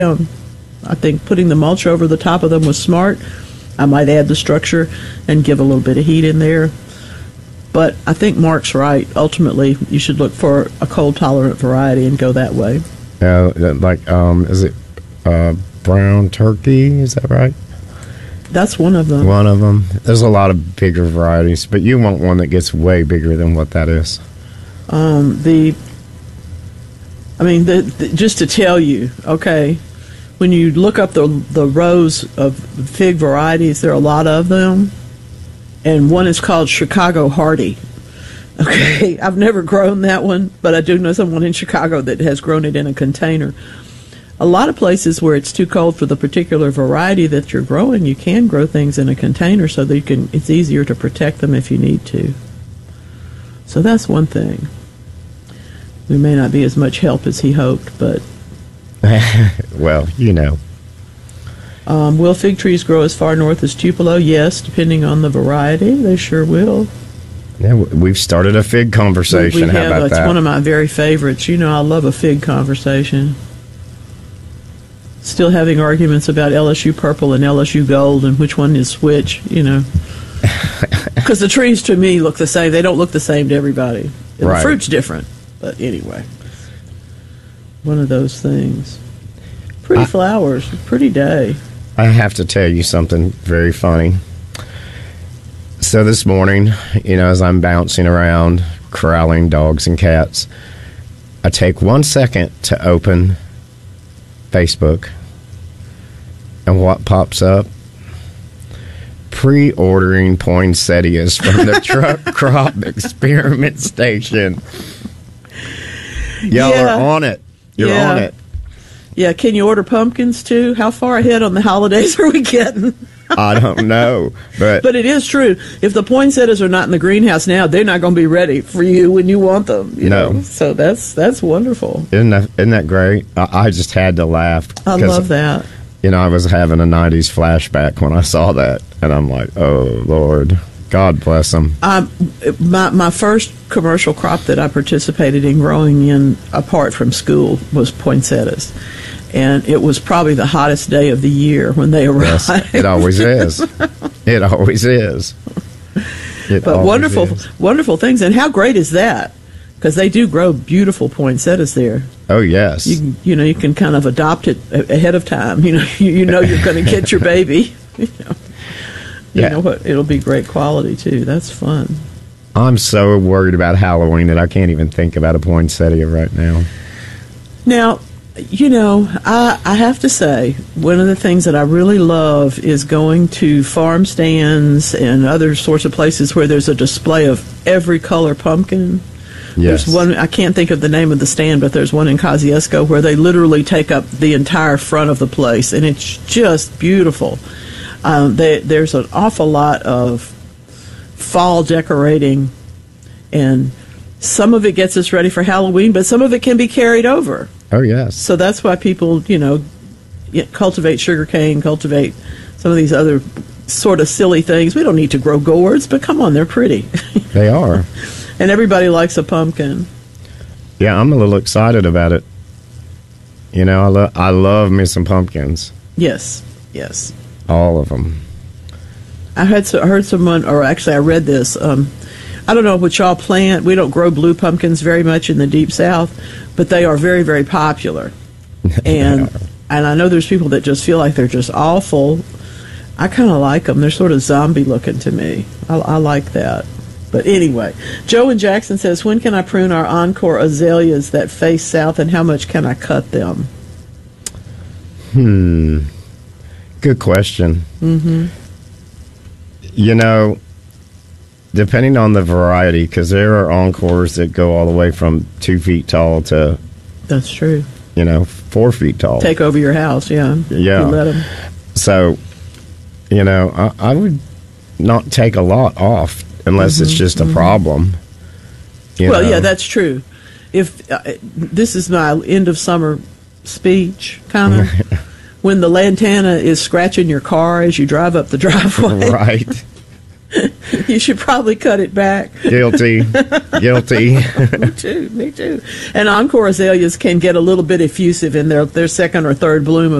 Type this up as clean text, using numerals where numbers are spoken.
I think putting the mulch over the top of them was smart. I might add the structure and give a little bit of heat in there. But I think Mark's right. Ultimately, you should look for a cold-tolerant variety and go that way. Is it brown turkey? Is that right? That's one of them. One of them. There's a lot of bigger varieties, but you want one that gets way bigger than what that is. Just to tell you, okay, when you look up the rows of fig varieties, there are a lot of them, and one is called Chicago Hardy. Okay, I've never grown that one, but I do know someone in Chicago that has grown it in a container. A lot of places where it's too cold for the particular variety that you're growing, you can grow things in a container so that it's easier to protect them if you need to. So that's one thing. We may not be as much help as he hoped, but... Well, you know. Will fig trees grow as far north as Tupelo? Yes, depending on the variety. They sure will. Yeah, we've started a fig conversation. How about that? It's one of my very favorites. You know, I love a fig conversation. Still having arguments about LSU purple and LSU gold and which one is which, you know. Because the trees, to me, look the same. They don't look the same to everybody. And right. The fruit's different. But anyway, one of those things. Pretty flowers, pretty day. I have to tell you something very funny. So this morning, you know, as I'm bouncing around, corralling dogs and cats, I take 1 second to open Facebook, and what pops up? Pre-ordering poinsettias from the Truck Crop Experiment Station. Y'all are on it. You're on it. Yeah, can you order pumpkins too? How far ahead on the holidays are we getting? I don't know, but it is true. If the poinsettias are not in the greenhouse now, they're not going to be ready for you when you want them. You know? So that's wonderful. Isn't that great? I just had to laugh. I love that. You know, I was having a '90s flashback when I saw that, and I'm like, oh Lord, God bless them. My first commercial crop that I participated in growing in, apart from school, was poinsettias. And it was probably the hottest day of the year when they arrived. Yes, it always is. It always is. But wonderful things. And how great is that? Because they do grow beautiful poinsettias there. Oh, yes. You know, you can kind of adopt it ahead of time. You know you're going to get your baby. You know what? It'll be great quality, too. That's fun. I'm so worried about Halloween that I can't even think about a poinsettia right now. Now, you know, I have to say, one of the things that I really love is going to farm stands and other sorts of places where there's a display of every color pumpkin. Yes. There's one, I can't think of the name of the stand, but there's one in Kosciuszko where they literally take up the entire front of the place, and it's just beautiful. There's an awful lot of fall decorating, and some of it gets us ready for Halloween, but some of it can be carried over. Oh, yes. So that's why people, you know, cultivate sugarcane, cultivate some of these other sort of silly things. We don't need to grow gourds, but come on, they're pretty. They are. And everybody likes a pumpkin. Yeah, I'm a little excited about it. You know, I love me some pumpkins. Yes. All of them. I heard someone, or actually I read this. I don't know what y'all plant. We don't grow blue pumpkins very much in the Deep South, but they are very, very popular. And I know there's people that just feel like they're just awful. I kind of like them. They're sort of zombie looking to me. I like that. But anyway, Joe in Jackson says, when can I prune our Encore azaleas that face south, and how much can I cut them? Good question. Mm-hmm. You know, depending on the variety, because there are Encores that go all the way from 2 feet tall to... That's true. 4 feet tall. Take over your house, yeah. Yeah. You let them. So, I would not take a lot off unless it's just a problem. Well, yeah, that's true. If this is my end of summer speech, kind of, when the lantana is scratching your car as you drive up the driveway. Right. You should probably cut it back. Guilty. Me too. And encore azaleas can get a little bit effusive in their second or third bloom